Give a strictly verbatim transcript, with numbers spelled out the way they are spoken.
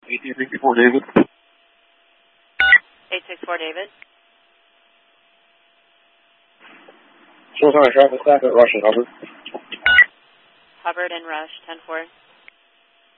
eighteen sixty-four David. eight six four David. Short time traffic staff at Rush and Hubbard. Hubbard and Rush, ten four.